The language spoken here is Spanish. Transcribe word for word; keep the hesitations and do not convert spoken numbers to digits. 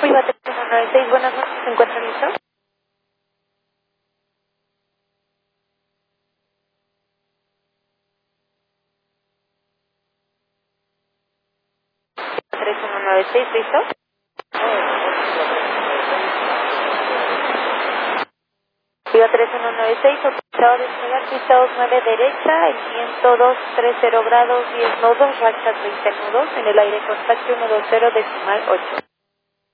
Viva tres uno nueve seis, buenas noches, ¿se encuentra listo? tres uno nueve seis, ¿listo? Viva tres uno nueve seis, autorizado a despegar, pista dos nueve derecha, el viento dos treinta grados, diez nudos, racha treinta nudos, en el aire contacto uno dos cero decimal ocho.